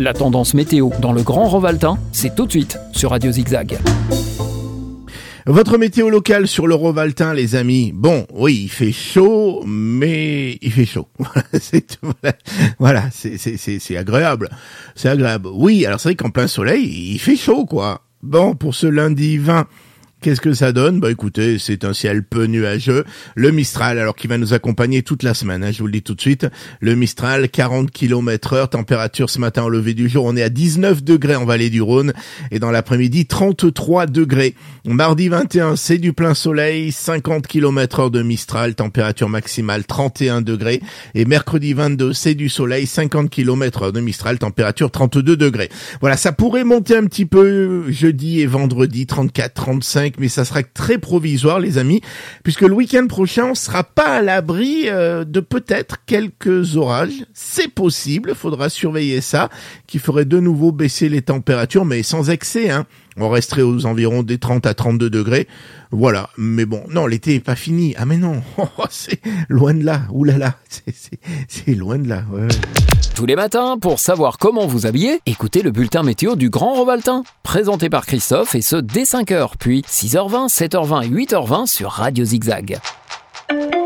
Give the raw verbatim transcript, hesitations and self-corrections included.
La tendance météo dans le Grand Rovaltain, c'est tout de suite sur Radio Zigzag. Votre météo locale sur le Rovaltain, les amis. Bon, oui, il fait chaud, mais il fait chaud. c'est voilà, c'est c'est c'est c'est agréable. C'est agréable. Oui, alors c'est vrai qu'en plein soleil, il fait chaud, quoi. Bon, pour ce lundi vingt, qu'est-ce que ça donne? Bah écoutez, c'est un ciel peu nuageux. Le Mistral, alors qui va nous accompagner toute la semaine, hein, je vous le dis tout de suite. Le Mistral, quarante kilomètres heure, température ce matin au lever du jour, on est à dix-neuf degrés en vallée du Rhône. Et dans l'après-midi, trente-trois degrés. Mardi vingt et un, c'est du plein soleil, cinquante kilomètres heure de Mistral, température maximale trente et un degrés. Et mercredi vingt-deux, c'est du soleil, cinquante kilomètres heure de Mistral, température trente-deux degrés. Voilà, ça pourrait monter un petit peu jeudi et vendredi, trente-quatre, trente-cinq, mais ça sera très provisoire, les amis, puisque le week-end prochain, on sera pas à l'abri euh, de peut-être quelques orages. C'est possible, faudra surveiller ça, qui ferait de nouveau baisser les températures, mais sans excès, hein. On resterait aux environs des trente à trente-deux degrés. Voilà. Mais bon, non, l'été est pas fini. Ah mais non, c'est loin de là. Ouh là là, c'est, c'est, c'est loin de là. Ouais. Tous les matins, pour savoir comment vous habiller, écoutez le bulletin météo du Grand Rovaltain, présenté par Christophe, et ce dès cinq heures, puis six heures vingt, sept heures vingt et huit heures vingt sur Radio Zigzag.